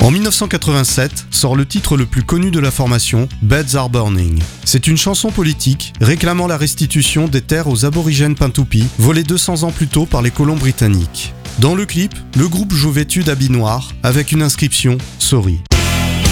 En 1987, sort le titre le plus connu de la formation, Beds Are Burning. C'est une chanson politique réclamant la restitution des terres aux aborigènes Pintupi, volées 200 ans plus tôt par les colons britanniques. Dans le clip, le groupe joue vêtu d'habits noirs avec une inscription « Sorry ».